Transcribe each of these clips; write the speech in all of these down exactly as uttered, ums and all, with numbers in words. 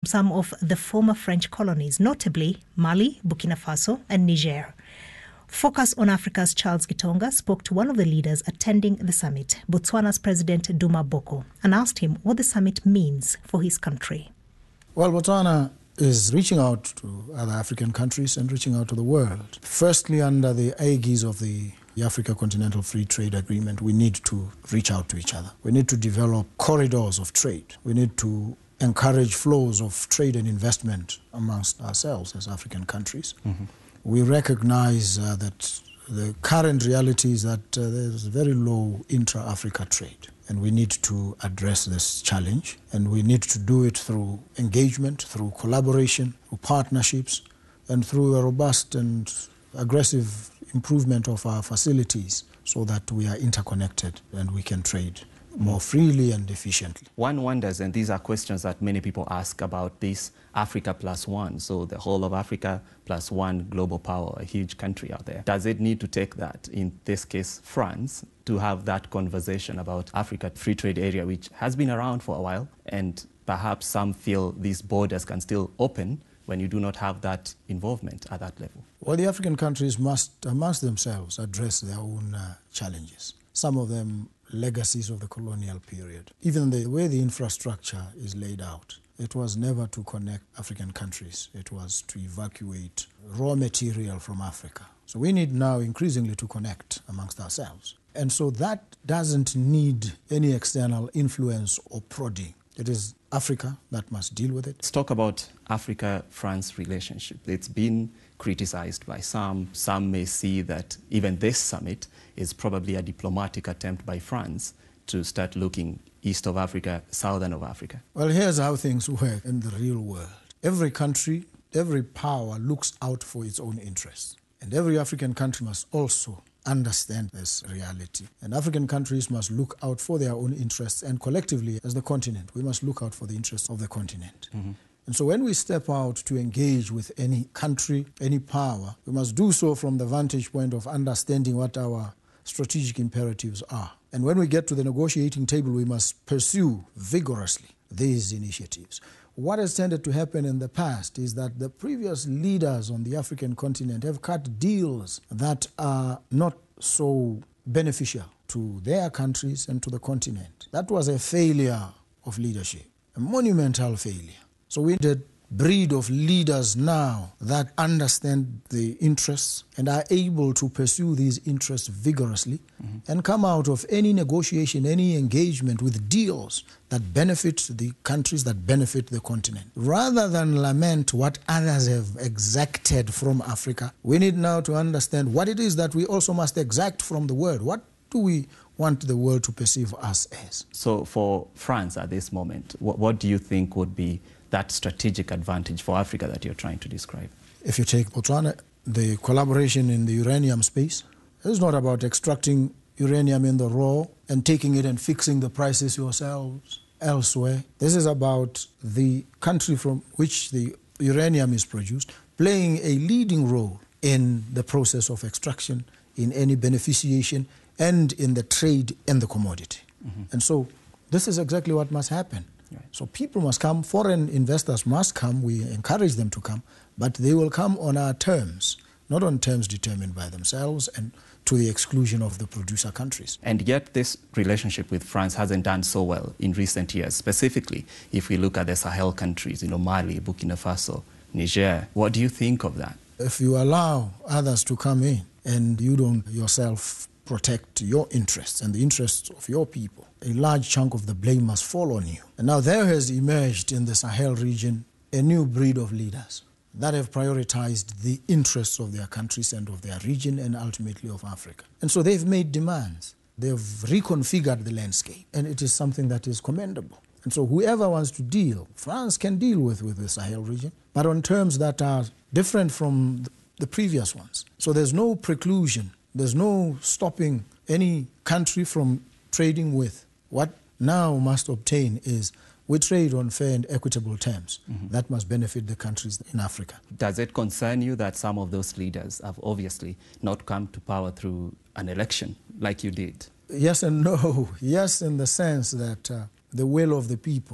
some of the former French colonies, notably Mali, Burkina Faso and Niger. Focus on Africa's Charles Gitonga spoke to one of the leaders attending the summit, Botswana's President Duma Boko, and asked him what the summit means for his country. Well, Botswana is reaching out to other African countries and reaching out to the world. Firstly, under the aegis of the Africa Continental Free Trade Agreement, we need to reach out to each other. We need to develop corridors of trade. We need to encourage flows of trade and investment amongst ourselves as African countries. Mm-hmm. We recognize uh, that the current reality is that uh, there's very low intra-Africa trade, and we need to address this challenge, and we need to do it through engagement, through collaboration, through partnerships, and through a robust and aggressive improvement of our facilities so that we are interconnected and we can trade more freely and efficiently. One wonders, and these are questions that many people ask about this Africa plus one, so the whole of Africa plus one global power, a huge country out there. Does it need to take that, in this case France, to have that conversation about Africa Free Trade Area, which has been around for a while, and perhaps some feel these borders can still open when you do not have that involvement at that level? Well, the African countries must, amongst themselves, address their own uh, challenges. Some of them legacies of the colonial period. Even the way the infrastructure is laid out, it was never to connect African countries. It was to evacuate raw material from Africa. So we need now increasingly to connect amongst ourselves. And so that doesn't need any external influence or prodding. It is Africa that must deal with it. Let's talk about Africa-France relationship. It's been criticized by some. Some may see that even this summit is probably a diplomatic attempt by France to start looking east of Africa, southern of Africa. Well, here's how things work in the real world. Every country, every power looks out for its own interests. And every African country must also understand this reality. And African countries must look out for their own interests, and collectively, as the continent, we must look out for the interests of the continent. Mm-hmm. And so when we step out to engage with any country, any power, we must do so from the vantage point of understanding what our strategic imperatives are. And when we get to the negotiating table, we must pursue vigorously these initiatives. What has tended to happen in the past is that the previous leaders on the African continent have cut deals that are not so beneficial to their countries and to the continent. That was a failure of leadership, a monumental failure. So we need a breed of leaders now that understand the interests and are able to pursue these interests vigorously, mm-hmm. and come out of any negotiation, any engagement with deals that benefit the countries, that benefit the continent. Rather than lament what others have exacted from Africa, we need now to understand what it is that we also must exact from the world. What do we want the world to perceive us as? So for France at this moment, what, what do you think would be that strategic advantage for Africa that you're trying to describe? If you take Botswana, the collaboration in the uranium space is not about extracting uranium in the raw and taking it and fixing the prices yourselves elsewhere. This is about the country from which the uranium is produced playing a leading role in the process of extraction, in any beneficiation, and in the trade in the commodity. Mm-hmm. And so this is exactly what must happen. Right. So people must come, foreign investors must come, we encourage them to come, but they will come on our terms, not on terms determined by themselves and to the exclusion of the producer countries. And yet this relationship with France hasn't done so well in recent years, specifically if we look at the Sahel countries, you know, Mali, Burkina Faso, Niger. What do you think of that? If you allow others to come in and you don't yourself protect your interests and the interests of your people, a large chunk of the blame must fall on you. And now there has emerged in the Sahel region a new breed of leaders that have prioritized the interests of their countries and of their region and ultimately of Africa. And so they've made demands. They've reconfigured the landscape, and it is something that is commendable. And so whoever wants to deal, France can deal with, with the Sahel region, but on terms that are different from the previous ones. So there's no preclusion. There's no stopping any country from trading with. What now must obtain is we trade on fair and equitable terms. Mm-hmm. That must benefit the countries in Africa. Does it concern you that some of those leaders have obviously not come to power through an election like you did? Yes and no. Yes, in the sense that uh, the will of the people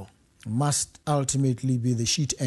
must ultimately be the sheet